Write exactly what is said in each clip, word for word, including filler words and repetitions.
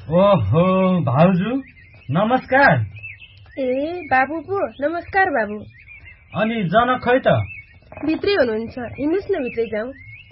ओहो भाउजू नमस्कार। ए बाबु पो नमस्कार बाबु। अनि जनक खै त? भित्रै हुनुहुन्छ, हिँड्नुस् न भित्रै जाउँ।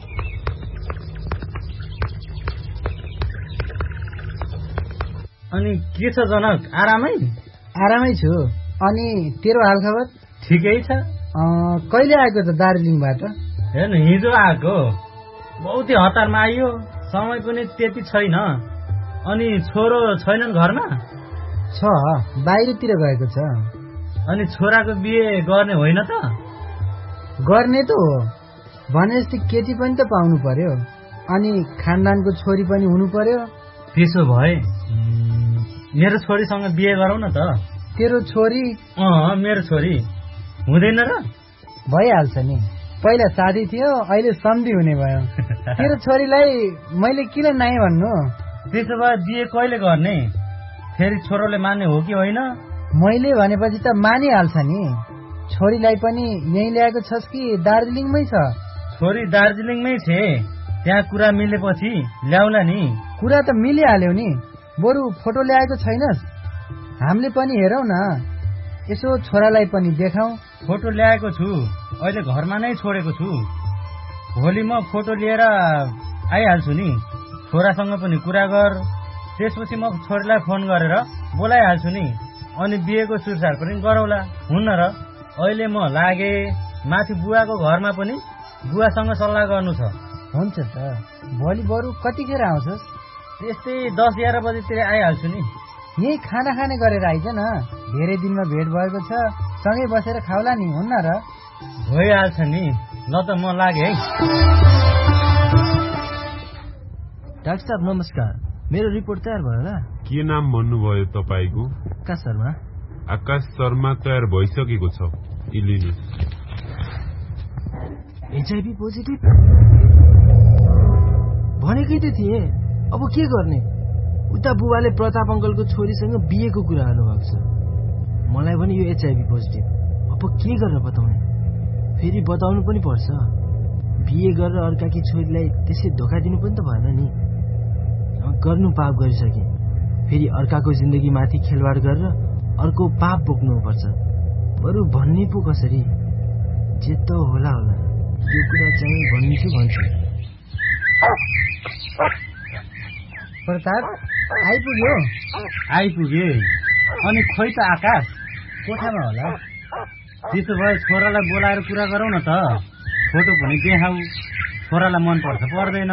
अनि के छ जनक, आरामै? आरामै छु। अनि तेरो हालखबर? ठिकै छ। कहिले आएको त दार्जिलिङबाट? हेर्नु हिजो आएको, बहुतै हतारमा आइयो, समय पनि त्यति छैन। अनि छोरो छैनन् घरमा? छ, बाहिरतिर गएको छ। अनि छोराको बिहे गर्ने होइन त? गर्ने त हो, भने जस्तै केटी पनि त पाउनु पर्यो, अनि खानदानको छोरी पनि हुनु पर्यो। त्यसो भए मेरो छोरीसँग बिहे गरौ न त। तेरो छोरी? अँ मेरो छोरी हुँदैन र? भइहाल्छ नि, पहिला साथी थियो, अहिले सम्धी हुने भयो। तेरो छोरीलाई मैले किन नाइ भन्नु? त्यसो भए बिहे कहिले गर्ने? फेरि छोरोले मान्ने हो कि होइन? मैले भनेपछि त मानिहाल्छ नि। छोरीलाई पनि यहीँ ल्याएको छस् कि दार्जिलिङमै छ? छोरी दार्जिलिङमै छे, त्यहाँ कुरा मिलेपछि ल्याउला नि। कुरा त मिलिहाल्यो नि, बरु फोटो ल्याएको छैनस्? हामीले पनि हेरौँ न, यसो छोरालाई पनि देखाऊ। फोटो ल्याएको छु, अहिले घरमा नै छोडेको छु। भोलि म फोटो लिएर आइहाल्छु नि। छोरासँग पनि कुरा गर, त्यसपछि म छोरीलाई फोन गरेर बोलाइहाल्छु नि। अनि बिहेको सुरसार पनि गरौला, हुन्न र? अहिले म लागे, माथि बुवाको घरमा पनि बुवासँग सल्लाह गर्नु छ। हुन्छ त, भोलि बरु कतिखेर आउँछस्? त्यस्तै दस एघार बजीतिर आइहाल्छु नि। यही खाना खाने गरेर आइज न, धेरै दिनमा भेट भएको छ, सँगै बसेर खाउला नि, हुन्न र? भइहाल्छ नि, ल त म लागे है। डाक्टर साहब नमस्कार, मेरो रिपोर्ट तयार भयो होला? के नाम भन्नुभयो तपाईँको? आकाश शर्मा। आकाश शर्मा तयार भइसकेको छ, लिनुहोस्। एचआइभी पोजिटिभ भनेकै त थिए, अब के गर्ने? उता बुबाले प्रताप अङ्कलको छोरीसँग बिहेको कुरा गर्नुभएको छ, मलाई पनि यो एचआइभी पोजिटिभ। अब के गरेर बताउने? फेरि बताउनु पनि पर्छ। बिहे गरेर अर्काकी छोरीलाई त्यसै धोका दिनु पनि त भएन नि। गर्नु पाप गरिसके, फेरि अर्काको जिन्दगीमाथि खेलवाड गरेर अर्को पाप बोक्नुपर्छ। बरु भन्ने पो कसरी? जे त होला होला, यो कुरा चाहिँ भन्छु भन्छु। प्रताप आइपुग्यो? आइपुगे। अनि खोइ त आकाश कोठामा होला। त्यसो भए छोरालाई बोलाएर कुरा गरौ न त, फोटो पनि देखाऊ, छोरालाई मन पर्छ पर्दैन।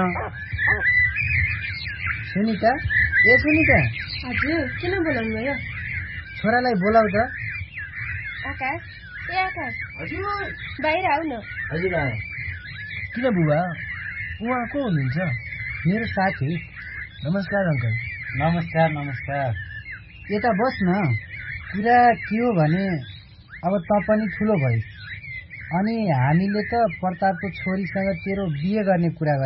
सुनिता, ए सुनिता। हजुर, किन बोलाउनु भयो? छोरालाई बोलाऊ त। आकाश, ए आकाश, हजुर बाहिर आऊ न। हजुर आए। किन बुबा, उहाँ को हुनुहुन्छ? मेरो साथी। नमस्कार अङ्कल। नमस्कार नमस्कार। यता बस न। कुरा के हो भने, अब त पनि ठुलो भइस्, अनि हामीले त प्रतापको छोरीसँग तेरो बिहे गर्ने कुरा